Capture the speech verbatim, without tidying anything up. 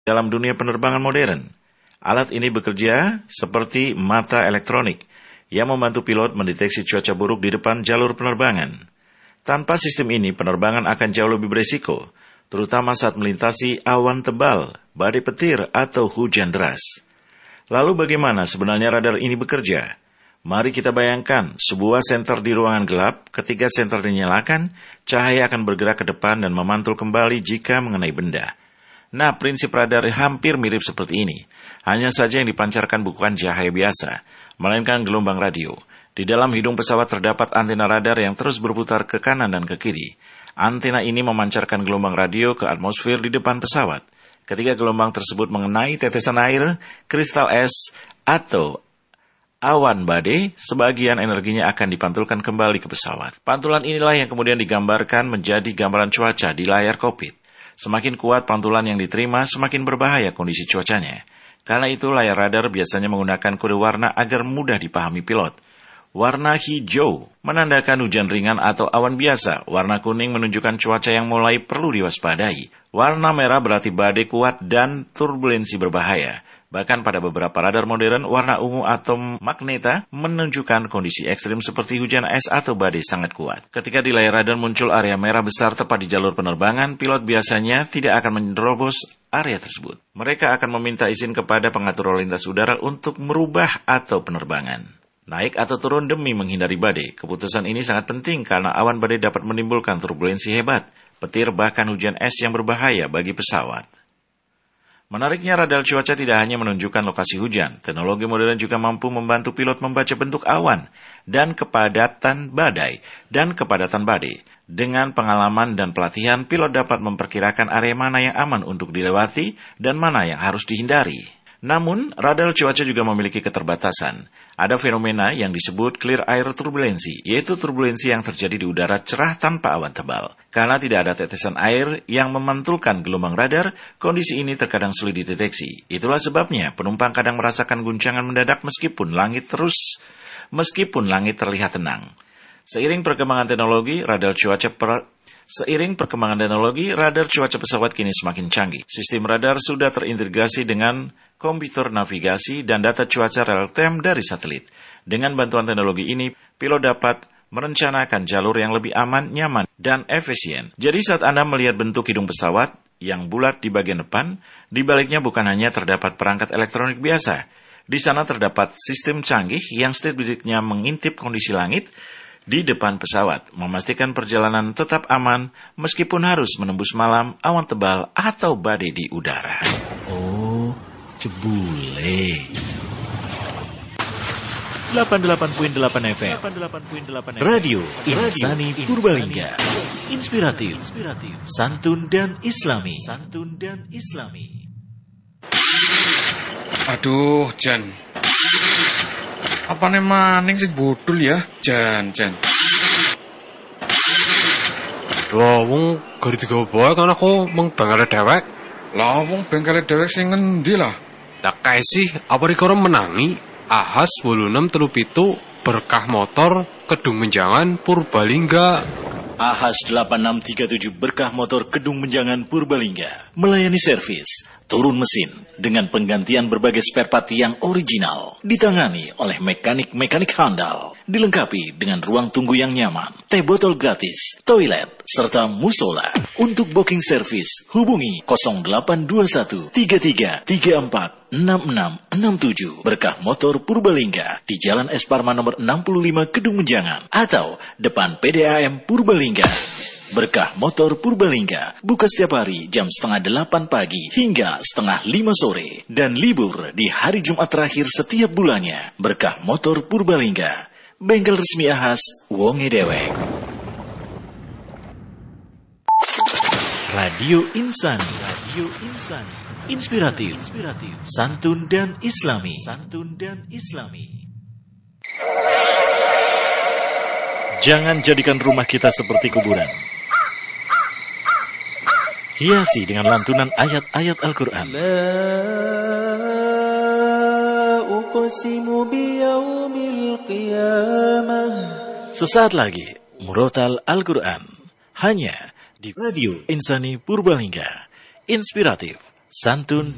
dalam dunia penerbangan modern. Alat ini bekerja seperti mata elektronik yang membantu pilot mendeteksi cuaca buruk di depan jalur penerbangan. Tanpa sistem ini, penerbangan akan jauh lebih berisiko, terutama saat melintasi awan tebal, badai petir, atau hujan deras. Lalu bagaimana sebenarnya radar ini bekerja? Mari kita bayangkan sebuah senter di ruangan gelap. Ketika senter dinyalakan, cahaya akan bergerak ke depan dan memantul kembali jika mengenai benda. Nah, prinsip radar hampir mirip seperti ini. Hanya saja yang dipancarkan bukan cahaya biasa, melainkan gelombang radio. Di dalam hidung pesawat terdapat antena radar yang terus berputar ke kanan dan ke kiri. Antena ini memancarkan gelombang radio ke atmosfer di depan pesawat. Ketika gelombang tersebut mengenai tetesan air, kristal es, atau awan badai, sebagian energinya akan dipantulkan kembali ke pesawat. Pantulan inilah yang kemudian digambarkan menjadi gambaran cuaca di layar kokpit. Semakin kuat pantulan yang diterima, semakin berbahaya kondisi cuacanya. Karena itu, layar radar biasanya menggunakan kode warna agar mudah dipahami pilot. Warna hijau menandakan hujan ringan atau awan biasa. Warna kuning menunjukkan cuaca yang mulai perlu diwaspadai. Warna merah berarti badai kuat dan turbulensi berbahaya. Bahkan pada beberapa radar modern, warna ungu atau magneta menunjukkan kondisi ekstrim seperti hujan es atau badai sangat kuat. Ketika di layar radar muncul area merah besar tepat di jalur penerbangan, pilot biasanya tidak akan menerobos area tersebut. Mereka akan meminta izin kepada pengatur lalu lintas udara untuk merubah atau penerbangan. Naik atau turun demi menghindari badai. Keputusan ini sangat penting karena awan badai dapat menimbulkan turbulensi hebat, petir, bahkan hujan es yang berbahaya bagi pesawat. Menariknya, radar cuaca tidak hanya menunjukkan lokasi hujan. Teknologi modern juga mampu membantu pilot membaca bentuk awan dan kepadatan badai dan kepadatan badai. Dengan pengalaman dan pelatihan, pilot dapat memperkirakan area mana yang aman untuk dilewati dan mana yang harus dihindari. Namun, radar cuaca juga memiliki keterbatasan. Ada fenomena yang disebut clear air turbulensi, yaitu turbulensi yang terjadi di udara cerah tanpa awan tebal. Karena tidak ada tetesan air yang memantulkan gelombang radar, kondisi ini terkadang sulit dideteksi. Itulah sebabnya penumpang kadang merasakan guncangan mendadak meskipun langit terus, meskipun langit terlihat tenang. Seiring perkembangan teknologi, radar cuaca per Seiring perkembangan teknologi, radar cuaca pesawat kini semakin canggih. Sistem radar sudah terintegrasi dengan komputer navigasi dan data cuaca real-time dari satelit. Dengan bantuan teknologi ini, pilot dapat merencanakan jalur yang lebih aman, nyaman, dan efisien. Jadi saat Anda melihat bentuk hidung pesawat yang bulat di bagian depan, di baliknya bukan hanya terdapat perangkat elektronik biasa. Di sana terdapat sistem canggih yang setiap detiknya mengintip kondisi langit di depan pesawat, memastikan perjalanan tetap aman meskipun harus menembus malam, awan tebal, atau badai di udara. Oh, cebule. delapan puluh delapan koma delapan F M Radio Insani Purbalingga. Inspiratif, santun dan islami. Santun dan islami. Aduh, Jan. Apa nih maning sih bodul ya? Jan, Jan. Wah, wong gari digawa bae kan aku meng bengkale dewek. Lah wong bengkale dewek sing ngendi lah? Lah kae sih apa rikara menangi Ahas wolu enam telu pitu berkah motor Kedung Menjangan Purbalingga. Ahas delapan enam tiga tujuh berkah motor Kedung Menjangan Purbalingga melayani servis, turun mesin dengan penggantian berbagai spare part yang original, ditangani oleh mekanik-mekanik handal, dilengkapi dengan ruang tunggu yang nyaman, teh botol gratis, toilet, serta musola. Untuk booking service, hubungi nol delapan dua satu tiga tiga tiga empat enam enam enam tujuh Berkah Motor Purbalingga di Jalan Es Parman nomor enam puluh lima Kedung Menjangan atau depan P D A M Purbalingga. Berkah Motor Purbalingga buka setiap hari jam setengah delapan pagi hingga setengah lima sore dan libur di hari Jumat terakhir setiap bulannya. Berkah Motor Purbalingga, bengkel resmi Ahas wonge dewek. Radio Insani, Radio Insani, inspiratif, inspiratif, santun dan islami, santun dan islami. Jangan jadikan rumah kita seperti kuburan. Hiasi dengan lantunan ayat-ayat Al-Quran. Sesaat lagi, Murotal Al-Quran. Hanya di Radio Insani Purbalingga. Inspiratif, santun